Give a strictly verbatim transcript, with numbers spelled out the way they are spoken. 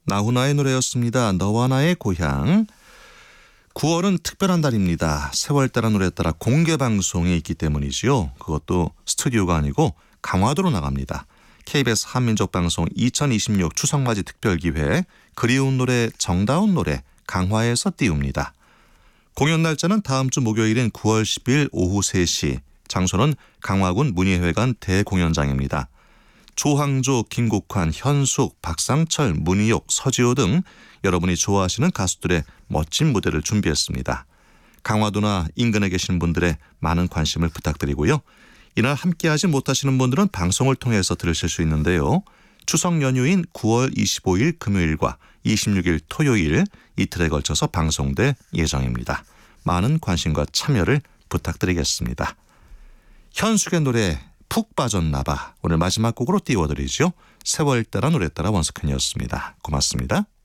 나훈아의 노래였습니다. 너와 나의 고향. 구월은 특별한 달입니다. 세월 따라 노래 따라 공개 방송이 있기 때문이지요. 그것도 스튜디오가 아니고 강화도로 나갑니다. 케이비에스 한민족방송 이천이십육 추석맞이 특별기회 그리운 노래 정다운 노래 강화에서 띄웁니다. 공연 날짜는 다음 주 목요일인 구월 십일 오후 세 시, 장소는 강화군 문희회관 대공연장입니다. 조항조, 김국환, 현숙, 박상철, 문희옥, 서지호 등 여러분이 좋아하시는 가수들의 멋진 무대를 준비했습니다. 강화도나 인근에 계신 분들의 많은 관심을 부탁드리고요. 이날 함께하지 못하시는 분들은 방송을 통해서 들으실 수 있는데요. 추석 연휴인 구월 이십오일 금요일과 이십육일 토요일 이틀에 걸쳐서 방송될 예정입니다. 많은 관심과 참여를 부탁드리겠습니다. 현숙의 노래 푹 빠졌나봐 오늘 마지막 곡으로 띄워드리죠. 세월 따라 노래 따라 원석현이었습니다. 고맙습니다.